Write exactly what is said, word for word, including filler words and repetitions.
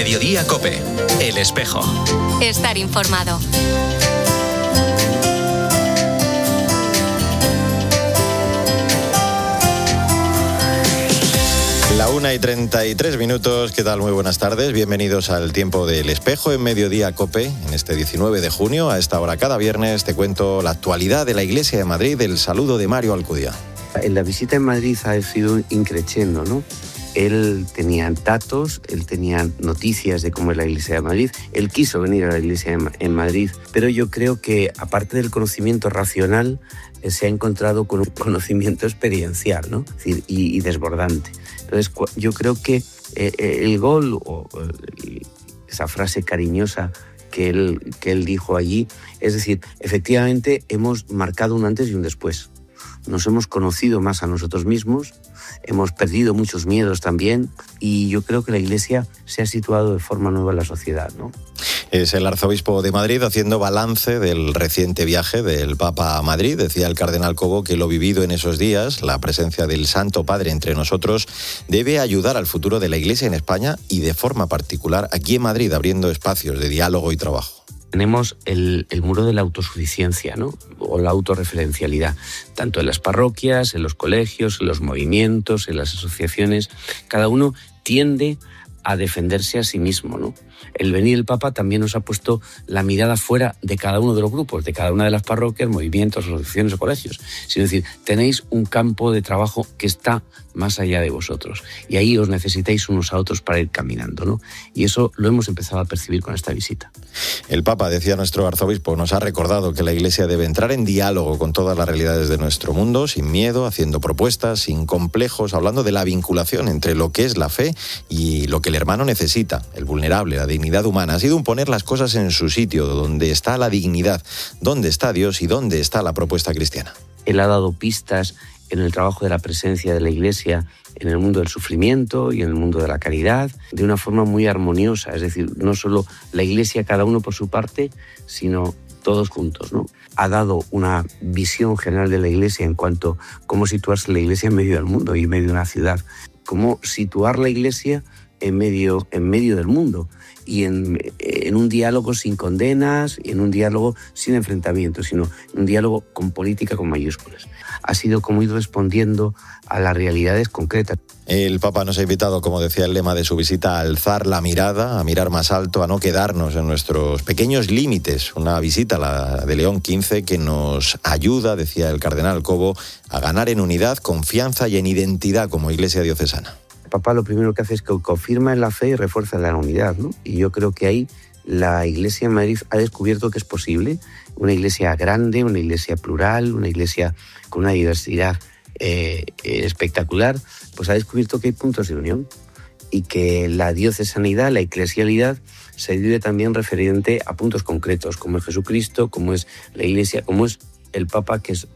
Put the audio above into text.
Mediodía COPE. El Espejo. Estar informado. La una y treinta y tres minutos, ¿qué tal? Muy buenas tardes, bienvenidos al tiempo del Espejo en Mediodía COPE, en este diecinueve de junio, a esta hora cada viernes te cuento la actualidad de la Iglesia de Madrid, el saludo de Mario Alcudia. En la visita en Madrid ha sido increciendo, ¿no? Él tenía datos, él tenía noticias de cómo es la Iglesia de Madrid, él quiso venir a la Iglesia en Madrid, pero yo creo que aparte del conocimiento racional, se ha encontrado con un conocimiento experiencial, ¿no? Es decir, y, y desbordante. Entonces, yo creo que eh, el gol, o eh, esa frase cariñosa que él, que él dijo allí, es decir, efectivamente hemos marcado un antes y un después. Nos hemos conocido más a nosotros mismos, hemos perdido muchos miedos también, y yo creo que la Iglesia se ha situado de forma nueva en la sociedad, ¿no? Es el arzobispo de Madrid haciendo balance del reciente viaje del Papa a Madrid. Decía el cardenal Cobo que lo vivido en esos días, la presencia del Santo Padre entre nosotros, debe ayudar al futuro de la Iglesia en España y de forma particular aquí en Madrid, abriendo espacios de diálogo y trabajo. Tenemos el, el muro de la autosuficiencia, ¿no? O la autorreferencialidad, tanto en las parroquias, en los colegios, en los movimientos, en las asociaciones. Cada uno tiende a defenderse a sí mismo, ¿no? El venir del Papa también nos ha puesto la mirada fuera de cada uno de los grupos, de cada una de las parroquias, movimientos, asociaciones o colegios. Es decir, tenéis un campo de trabajo que está más allá de vosotros. Y ahí os necesitáis unos a otros para ir caminando, ¿no? Y eso lo hemos empezado a percibir con esta visita. El Papa, decía nuestro arzobispo, nos ha recordado que la Iglesia debe entrar en diálogo con todas las realidades de nuestro mundo, sin miedo, haciendo propuestas, sin complejos, hablando de la vinculación entre lo que es la fe y lo que el hermano necesita, el vulnerable, la dignidad humana. Ha sido un poner las cosas en su sitio, donde está la dignidad, dónde está Dios y dónde está la propuesta cristiana. Él ha dado pistas en el trabajo de la presencia de la Iglesia en el mundo del sufrimiento y en el mundo de la caridad, de una forma muy armoniosa. Es decir, no solo la Iglesia, cada uno por su parte, sino todos juntos, ¿no? Ha dado una visión general de la Iglesia en cuanto a cómo situarse la Iglesia en medio del mundo y en medio de una ciudad. Cómo situar la Iglesia en medio, en medio del mundo y en, en un diálogo sin condenas, y en un diálogo sin enfrentamientos, sino un diálogo con política con mayúsculas. Ha sido como ir respondiendo a las realidades concretas. El Papa nos ha invitado, como decía el lema de su visita, a alzar la mirada, a mirar más alto, a no quedarnos en nuestros pequeños límites. Una visita, la de León quince, que nos ayuda, decía el cardenal Cobo, a ganar en unidad, confianza y en identidad como Iglesia diocesana. El Papa lo primero que hace es que confirma en la fe y refuerza la unidad, ¿no? Y yo creo que ahí la Iglesia en Madrid ha descubierto que es posible, una Iglesia grande, una Iglesia plural, una Iglesia con una diversidad eh, espectacular, pues ha descubierto que hay puntos de unión y que la diocesanidad, la eclesialidad, se vive también referente a puntos concretos, como es Jesucristo, como es la Iglesia, como es el Papa, que es